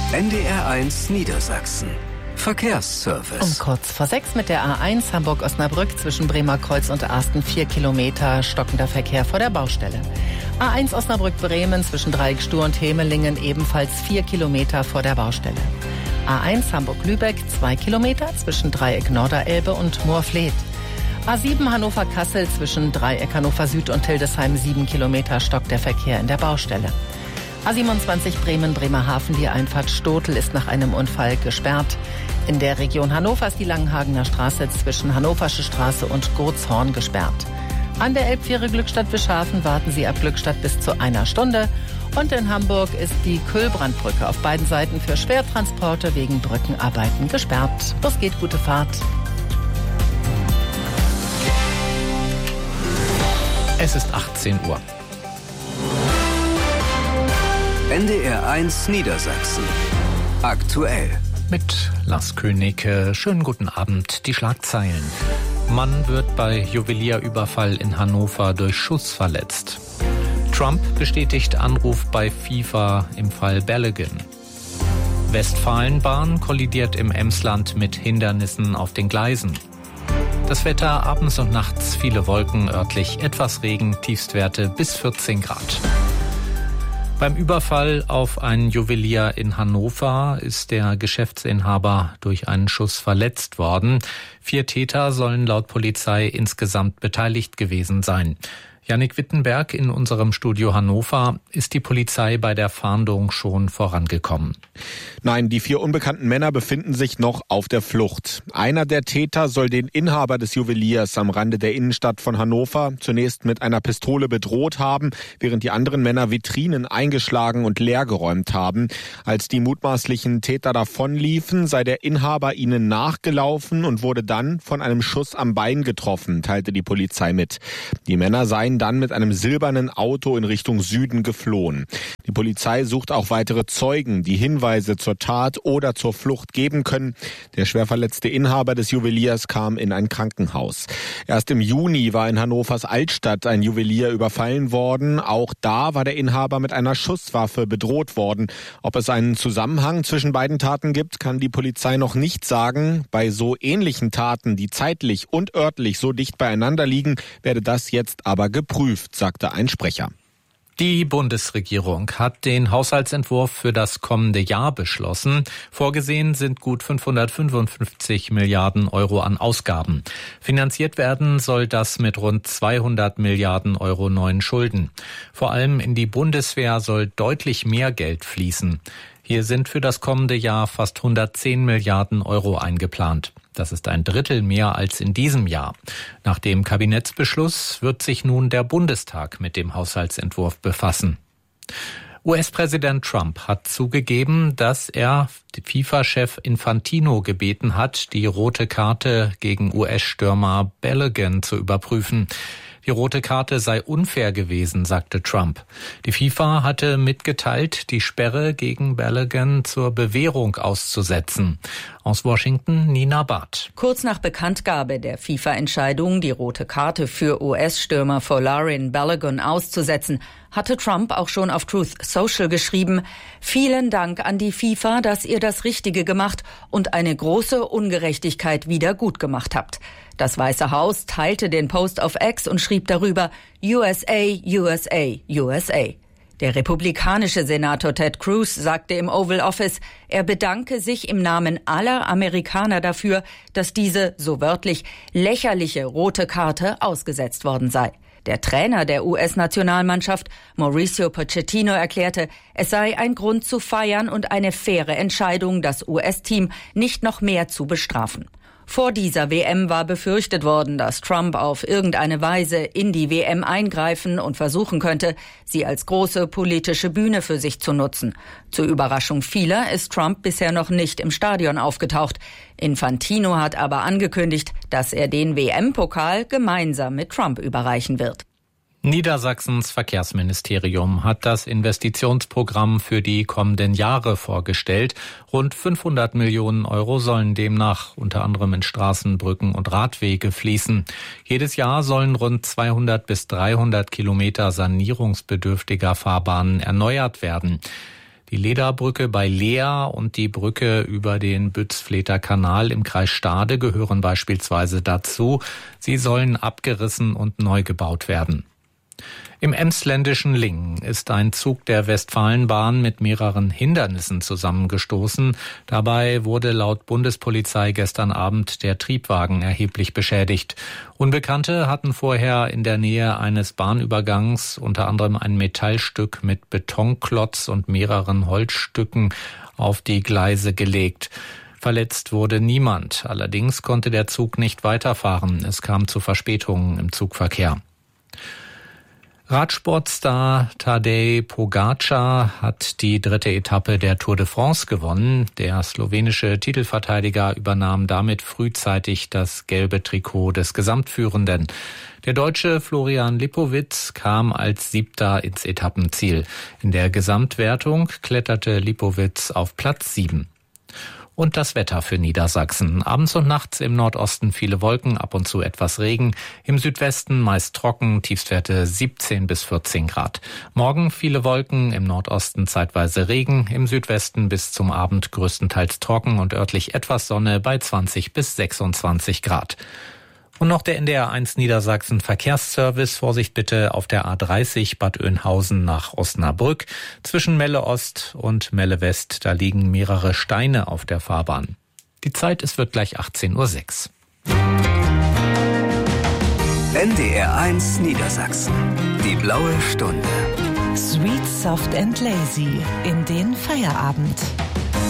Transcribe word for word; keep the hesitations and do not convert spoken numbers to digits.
N D R eins Niedersachsen. Verkehrsservice. Um kurz vor sechs mit der A eins Hamburg-Osnabrück zwischen Bremerkreuz und Asten vier Kilometer stockender Verkehr vor der Baustelle. A eins Osnabrück-Bremen zwischen Dreieckstuhl und Hemelingen ebenfalls vier Kilometer vor der Baustelle. A eins Hamburg-Lübeck zwei Kilometer zwischen Dreieck Norderelbe und Moorfleet. A sieben Hannover-Kassel zwischen Dreieck Hannover Süd und Hildesheim sieben Kilometer stockt der Verkehr in der Baustelle. A siebenundzwanzig Bremen-Bremerhaven, die Einfahrt Stotel ist nach einem Unfall gesperrt. In der Region Hannover ist die Langenhagener Straße zwischen Hannoversche Straße und Gurtshorn gesperrt. An der Elbfähre Glückstadt-Wischhafen warten Sie ab Glückstadt bis zu einer Stunde. Und in Hamburg ist die Kühlbrandbrücke auf beiden Seiten für Schwertransporte wegen Brückenarbeiten gesperrt. Los geht, gute Fahrt. Es ist achtzehn Uhr. N D R eins Niedersachsen. Aktuell. Mit Lars König. Schönen guten Abend. Die Schlagzeilen. Mann wird bei Juwelierüberfall in Hannover durch Schuss verletzt. Trump bestätigt Anruf bei FIFA im Fall Balogun. Westfalenbahn kollidiert im Emsland mit Hindernissen auf den Gleisen. Das Wetter abends und nachts viele Wolken, örtlich etwas Regen, Tiefstwerte bis vierzehn Grad. Beim Überfall auf einen Juwelier in Hannover ist der Geschäftsinhaber durch einen Schuss verletzt worden. Vier Täter sollen laut Polizei insgesamt beteiligt gewesen sein. Jannik Wittenberg in unserem Studio Hannover. Ist die Polizei bei der Fahndung schon vorangekommen? Nein, die vier unbekannten Männer befinden sich noch auf der Flucht. Einer der Täter soll den Inhaber des Juweliers am Rande der Innenstadt von Hannover zunächst mit einer Pistole bedroht haben, während die anderen Männer Vitrinen eingeschlagen und leergeräumt haben. Als die mutmaßlichen Täter davonliefen, sei der Inhaber ihnen nachgelaufen und wurde dann von einem Schuss am Bein getroffen, teilte die Polizei mit. Die Männer seien dann mit einem silbernen Auto in Richtung Süden geflohen. Die Polizei sucht auch weitere Zeugen, die Hinweise zur Tat oder zur Flucht geben können. Der schwer verletzte Inhaber des Juweliers kam in ein Krankenhaus. Erst im Juni war in Hannovers Altstadt ein Juwelier überfallen worden. Auch da war der Inhaber mit einer Schusswaffe bedroht worden. Ob es einen Zusammenhang zwischen beiden Taten gibt, kann die Polizei noch nicht sagen. Bei so ähnlichen Taten, die zeitlich und örtlich so dicht beieinander liegen, werde das jetzt aber geprüft, sagte ein Sprecher. Die Bundesregierung hat den Haushaltsentwurf für das kommende Jahr beschlossen. Vorgesehen sind gut fünfhundertfünfundfünfzig Milliarden Euro an Ausgaben. Finanziert werden soll das mit rund zweihundert Milliarden Euro neuen Schulden. Vor allem in die Bundeswehr soll deutlich mehr Geld fließen. Hier sind für das kommende Jahr fast hundertzehn Milliarden Euro eingeplant. Das ist ein Drittel mehr als in diesem Jahr. Nach dem Kabinettsbeschluss wird sich nun der Bundestag mit dem Haushaltsentwurf befassen. U S-Präsident Trump hat zugegeben, dass er FIFA-Chef Infantino gebeten hat, die rote Karte gegen U S-Stürmer Balogun zu überprüfen. Die rote Karte sei unfair gewesen, sagte Trump. Die FIFA hatte mitgeteilt, die Sperre gegen Balogun zur Bewährung auszusetzen. Aus Washington, Nina Barth. Kurz nach Bekanntgabe der FIFA-Entscheidung, die rote Karte für U S-Stürmer Folarin Balogun auszusetzen, hatte Trump auch schon auf Truth Social geschrieben: Vielen Dank an die FIFA, dass ihr das Richtige gemacht und eine große Ungerechtigkeit wieder gut gemacht habt. Das Weiße Haus teilte den Post auf X und schrieb darüber: U S A, U S A, U S A. Der republikanische Senator Ted Cruz sagte im Oval Office, er bedanke sich im Namen aller Amerikaner dafür, dass diese, so wörtlich, lächerliche rote Karte ausgesetzt worden sei. Der Trainer der U S-Nationalmannschaft, Mauricio Pochettino, erklärte, es sei ein Grund zu feiern und eine faire Entscheidung, das U S-Team nicht noch mehr zu bestrafen. Vor dieser W M war befürchtet worden, dass Trump auf irgendeine Weise in die W M eingreifen und versuchen könnte, sie als große politische Bühne für sich zu nutzen. Zur Überraschung vieler ist Trump bisher noch nicht im Stadion aufgetaucht. Infantino hat aber angekündigt, dass er den W M-Pokal gemeinsam mit Trump überreichen wird. Niedersachsens Verkehrsministerium hat das Investitionsprogramm für die kommenden Jahre vorgestellt. Rund fünfhundert Millionen Euro sollen demnach unter anderem in Straßen, Brücken und Radwege fließen. Jedes Jahr sollen rund zweihundert bis dreihundert Kilometer sanierungsbedürftiger Fahrbahnen erneuert werden. Die Lederbrücke bei Leer und die Brücke über den Bützfleter Kanal im Kreis Stade gehören beispielsweise dazu. Sie sollen abgerissen und neu gebaut werden. Im emsländischen Lingen ist ein Zug der Westfalenbahn mit mehreren Hindernissen zusammengestoßen. Dabei wurde laut Bundespolizei gestern Abend der Triebwagen erheblich beschädigt. Unbekannte hatten vorher in der Nähe eines Bahnübergangs unter anderem ein Metallstück mit Betonklotz und mehreren Holzstücken auf die Gleise gelegt. Verletzt wurde niemand. Allerdings konnte der Zug nicht weiterfahren. Es kam zu Verspätungen im Zugverkehr. Radsportstar Tadej Pogačar hat die dritte Etappe der Tour de France gewonnen. Der slowenische Titelverteidiger übernahm damit frühzeitig das gelbe Trikot des Gesamtführenden. Der Deutsche Florian Lipowitz kam als Siebter ins Etappenziel. In der Gesamtwertung kletterte Lipowitz auf Platz sieben. Und das Wetter für Niedersachsen. Abends und nachts im Nordosten viele Wolken, ab und zu etwas Regen. Im Südwesten meist trocken, Tiefstwerte siebzehn bis vierzehn Grad. Morgen viele Wolken, im Nordosten zeitweise Regen, im Südwesten bis zum Abend größtenteils trocken und örtlich etwas Sonne bei zwanzig bis sechsundzwanzig Grad. Und noch der N D R eins Niedersachsen Verkehrsservice. Vorsicht bitte auf der A dreißig Bad Oeynhausen nach Osnabrück. Zwischen Melle Ost und Melle West, da liegen mehrere Steine auf der Fahrbahn. Die Zeit, es wird gleich achtzehn Uhr sechs. N D R eins Niedersachsen. Die blaue Stunde. Sweet, soft and lazy in den Feierabend.